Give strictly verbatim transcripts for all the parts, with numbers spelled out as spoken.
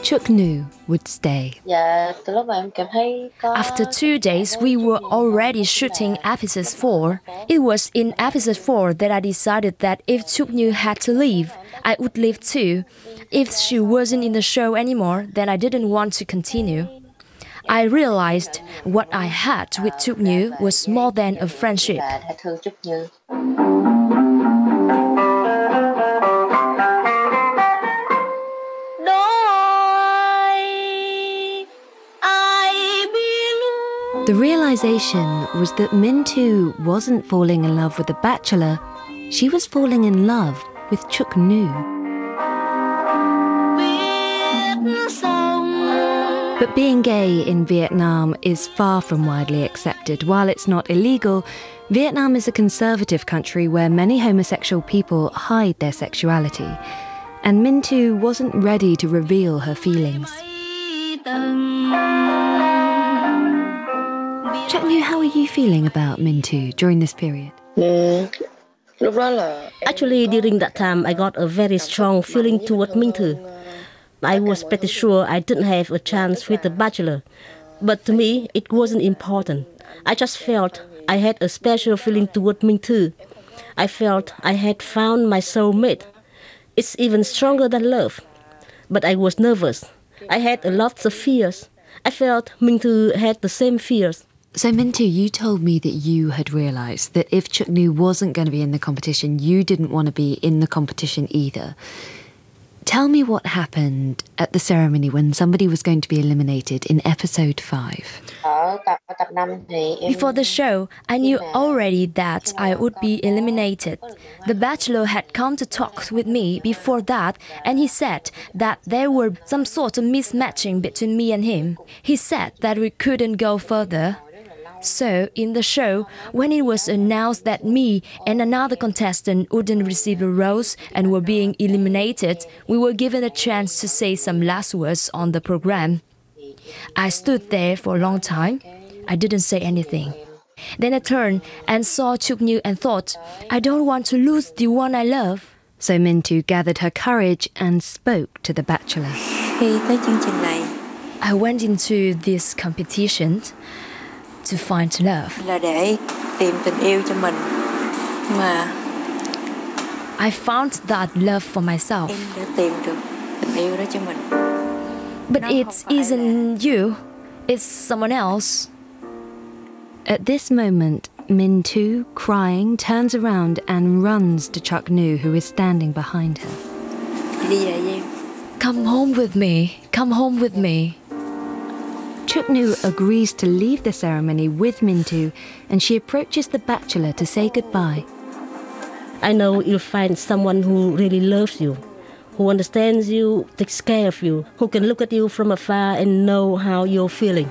Chuk Nu would stay. After two days, we were already shooting episode four. It was in episode four that I decided that if Chuk Nu had to leave, I would leave too. If she wasn't in the show anymore, then I didn't want to continue. I realized what I had with Chuk Nu was more than a friendship. The realization was that Min Tu wasn't falling in love with The Bachelor, she was falling in love with Chuk Nu. But being gay in Vietnam is far from widely accepted. While it's not illegal, Vietnam is a conservative country where many homosexual people hide their sexuality. And Min Tu wasn't ready to reveal her feelings. Chuk Nu, how are you feeling about Min Tu during this period? Actually, during that time, I got a very strong feeling toward Min Tu. I was pretty sure I didn't have a chance with The Bachelor. But to me, it wasn't important. I just felt I had a special feeling toward Min Tu. I felt I had found my soulmate. It's even stronger than love. But I was nervous. I had a lot of fears. I felt Min Tu had the same fears. So Min Tu, you told me that you had realised that if Chuk Nu wasn't going to be in the competition, you didn't want to be in the competition either. Tell me what happened at the ceremony when somebody was going to be eliminated in episode five. Before the show, I knew already that I would be eliminated. The Bachelor had come to talk with me before that, and he said that there were some sort of mismatching between me and him. He said that we couldn't go further. So, in the show, when it was announced that me and another contestant wouldn't receive a rose and were being eliminated, we were given a chance to say some last words on the program. I stood there for a long time. I didn't say anything. Then I turned and saw Chuk Nu and thought, I don't want to lose the one I love. So Min Tu gathered her courage and spoke to The Bachelor. I went into this competition to find love. I found that love for myself. But it isn't you, it's someone else. At this moment, Min Tu, crying, turns around and runs to Chuk Nu, who is standing behind her. Come home with me, come home with me. Chuk Nu agrees to leave the ceremony with Min Tu, and she approaches The Bachelor to say goodbye. I know you'll find someone who really loves you, who understands you, takes care of you, who can look at you from afar and know how you're feeling.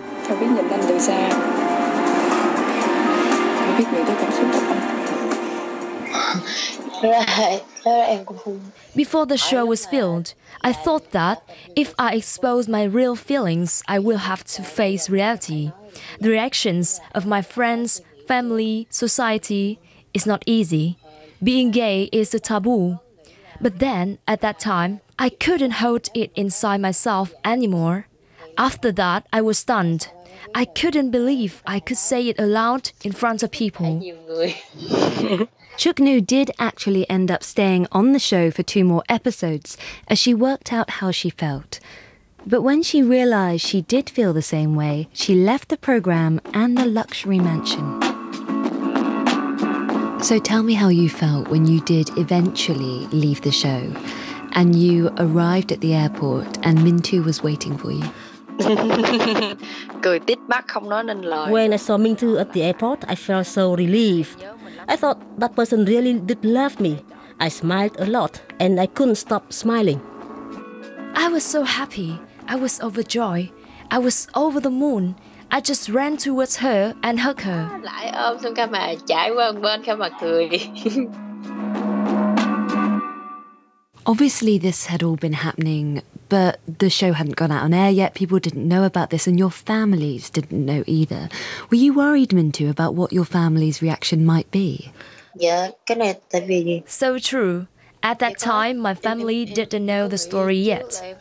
Before the show was filmed, I thought that if I expose my real feelings, I will have to face reality. The reactions of my friends, family, society is not easy. Being gay is a taboo. But then, at that time, I couldn't hold it inside myself anymore. After that, I was stunned. I couldn't believe I could say it aloud in front of people. Chuk Nu did actually end up staying on the show for two more episodes as she worked out how she felt. But when she realised she did feel the same way, she left the programme and the luxury mansion. So tell me how you felt when you did eventually leave the show and you arrived at the airport and Min Tu was waiting for you. When I saw Min Tu at the airport, I felt so relieved. I thought that person really did love me. I smiled a lot and I couldn't stop smiling. I was so happy. I was overjoyed. I was over the moon. I just ran towards her and hugged her. Obviously, this had all been happening, but the show hadn't gone out on air yet. People didn't know about this, and your families didn't know either. Were you worried, Min Tu, about what your family's reaction might be? So true. At that time, my family didn't know the story yet.